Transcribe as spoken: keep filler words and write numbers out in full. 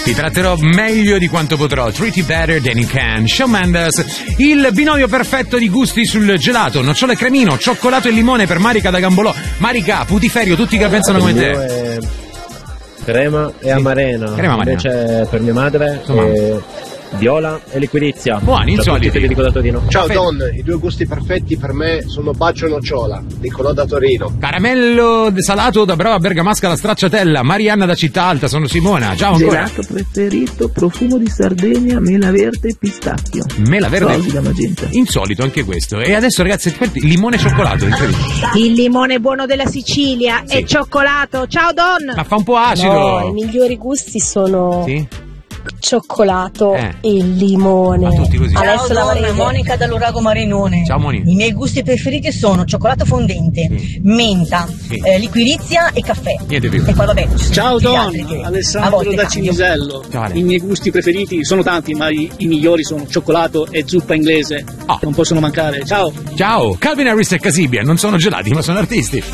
Ti tratterò meglio di quanto potrò. Treat you better than you can. Shawn Mendes. Il binomio perfetto di gusti sul gelato. Nocciole e cremino, cioccolato e limone per Marica da Gambolò. Marica, putiferio, tutti che pensano come te. Crema e amarena. Crema amarena. Invece per mia madre è viola e liquirizia. Buoni, insoliti. Che dico da Torino. Ciao Don, i due gusti perfetti per me sono bacio e nocciola, dicono da Torino. Caramello salato da Brava Bergamasca alla Stracciatella. Marianna da Città Alta, sono Simona. Ciao ancora. Gelato preferito, profumo di Sardegna, mela verde e pistacchio. Mela verde. Solida magenta. Insolito anche questo. E adesso ragazzi, limone e cioccolato, incredibile. Il limone buono della Sicilia sì. e cioccolato. Ciao Don. Ma fa un po' acido. No, i migliori gusti sono sì? cioccolato eh. e limone. Ma tutti così. Adesso Ciao Don, Monica dall'Urago Marinone. Ciao Moni. I miei gusti preferiti sono cioccolato fondente, sì. menta, sì. eh, liquirizia e caffè. Niente più. E poi vabbè. Ciao Don, Alessandro da Cinisello. I miei gusti preferiti sono tanti, ma i, i migliori sono cioccolato e zuppa inglese. Oh. Non possono mancare. Ciao. Ciao. Calvin Harris e Casibia non sono gelati, ma sono artisti.